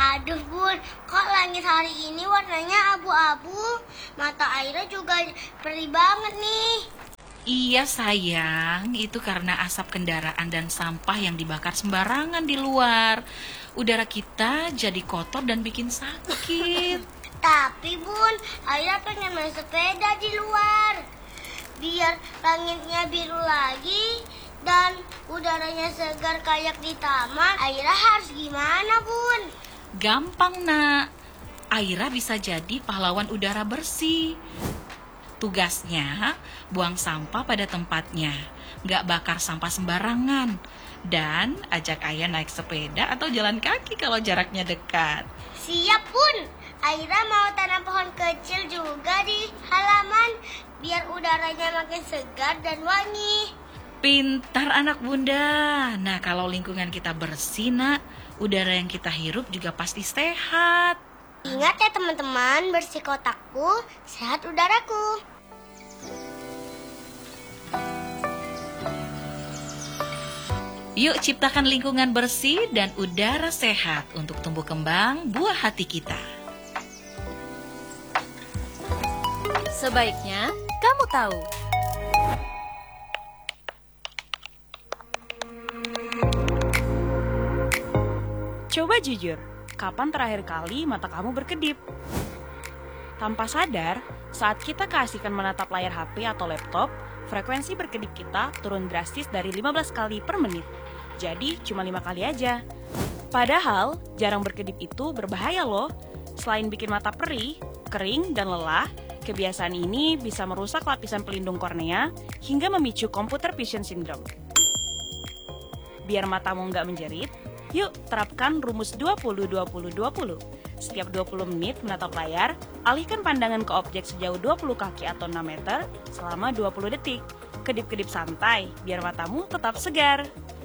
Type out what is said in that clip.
Aduh Bun, kok langit hari ini warnanya abu-abu? Mata Aira juga perih banget nih. Iya sayang, itu karena asap kendaraan dan sampah yang dibakar sembarangan di luar. Udara kita jadi kotor dan bikin sakit. Tapi Bun, Aira pengen main sepeda di luar. Biar langitnya biru lagi dan udaranya segar kayak di taman. Aira harus gimana Bun? Gampang nak, Aira bisa jadi pahlawan udara bersih. Tugasnya, buang sampah pada tempatnya, nggak bakar sampah sembarangan, dan ajak ayah naik sepeda atau jalan kaki kalau jaraknya dekat. Siap Bun, Aira mau tanam pohon kecil juga di halaman biar udaranya makin segar dan wangi. Pintar anak bunda. Nah kalau lingkungan kita bersih nak, udara yang kita hirup juga pasti sehat. Ingat ya teman-teman, bersih kotakku, sehat udaraku. Yuk ciptakan lingkungan bersih dan udara sehat untuk tumbuh kembang buah hati kita. Sebaiknya kamu tahu. Coba jujur, kapan terakhir kali mata kamu berkedip? Tanpa sadar, saat kita keasikan menatap layar HP atau laptop, frekuensi berkedip kita turun drastis dari 15 kali per menit. Jadi cuma 5 kali aja. Padahal, jarang berkedip itu berbahaya loh. Selain bikin mata perih, kering, dan lelah, kebiasaan ini bisa merusak lapisan pelindung kornea hingga memicu computer vision syndrome. Biar matamu nggak menjerit, yuk terapkan rumus 20-20-20. Setiap 20 menit menatap layar, alihkan pandangan ke objek sejauh 20 kaki atau 6 meter selama 20 detik. Kedip-kedip santai, biar matamu tetap segar.